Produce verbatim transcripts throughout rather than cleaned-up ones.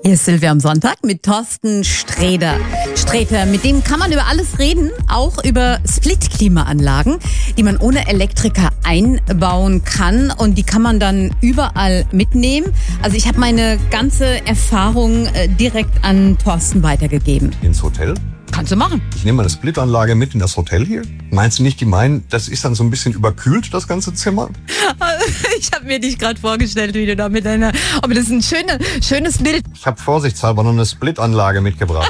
Hier ist Silvia am Sonntag mit Thorsten Sträter. Sträter, mit dem kann man über alles reden, auch über Split-Klimaanlagen, die man ohne Elektriker einbauen kann und die kann man dann überall mitnehmen. Also ich habe meine ganze Erfahrung äh, direkt an Thorsten weitergegeben. Ins Hotel? Kannst du machen. Ich nehme meine Splitanlage mit in das Hotel hier. Meinst du nicht, die meinen, das ist dann so ein bisschen überkühlt, das ganze Zimmer? Ich habe mir dich gerade vorgestellt, wie du da mit deiner... Aber das ist ein schöne, schönes Bild. Ich habe vorsichtshalber noch eine Splitanlage mitgebracht.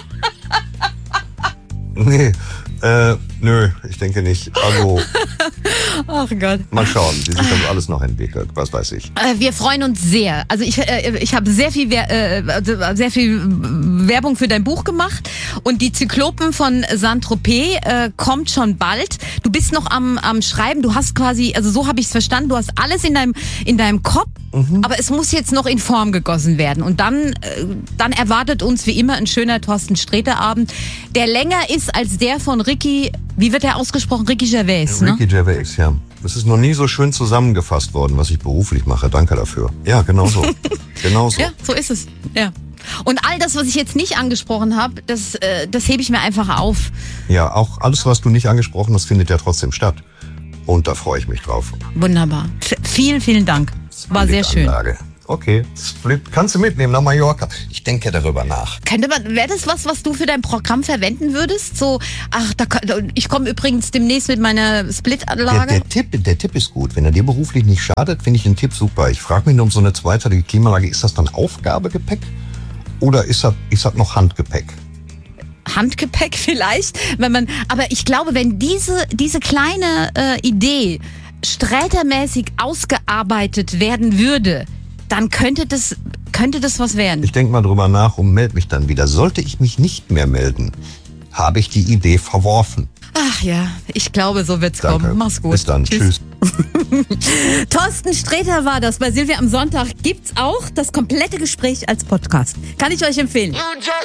nee, äh, nö, ich denke nicht. Also... Ach Gott. Mal schauen, wie sich das alles noch entwickelt, was weiß ich. Äh, wir freuen uns sehr. Also ich, äh, ich habe sehr viel, äh, sehr viel Werbung für dein Buch gemacht und die Zyklopen von Saint-Tropez äh, kommt schon bald. Du bist noch am, am Schreiben, du hast quasi, also so habe ich es verstanden, du hast alles in deinem, in deinem Kopf, mhm. aber es muss jetzt noch in Form gegossen werden. Und dann, äh, dann erwartet uns wie immer ein schöner Thorsten Sträter Abend, der länger ist als der von Ricky, wie wird der ausgesprochen? Ricky Gervais, ne? Ricky Gervais, ja. Es ist noch nie so schön zusammengefasst worden, was ich beruflich mache. Danke dafür. Ja, genau so. genau so. Ja, so ist es. Ja. Und all das, was ich jetzt nicht angesprochen habe, das, äh, das hebe ich mir einfach auf. Ja, auch alles, was du nicht angesprochen hast, findet ja trotzdem statt. Und da freue ich mich drauf. Wunderbar. F- vielen, vielen Dank. War sehr schön. Okay, Split kannst du mitnehmen nach Mallorca. Ich denke darüber nach. Könnte man, wäre das was, was du für dein Programm verwenden würdest? So, ach, da, ich komme übrigens demnächst mit meiner Split-Anlage. Der, der, Tipp, der Tipp ist gut. Wenn er dir beruflich nicht schadet, finde ich den Tipp super. Ich frage mich nur um so eine zweiteilige Klimaanlage, ist das dann Aufgabegepäck oder ist das, ist das noch Handgepäck? Handgepäck vielleicht, wenn man, aber ich glaube, wenn diese, diese kleine äh, Idee strätermäßig ausgearbeitet werden würde, dann könnte das, könnte das was werden. Ich denke mal drüber nach und melde mich dann wieder. Sollte ich mich nicht mehr melden, habe ich die Idee verworfen. Ach ja, ich glaube, so wird's Danke. kommen. Mach's gut. Bis dann. Tschüss. Tschüss. Thorsten Sträter war das. Bei Silvia am Sonntag gibt's auch das komplette Gespräch als Podcast. Kann ich euch empfehlen.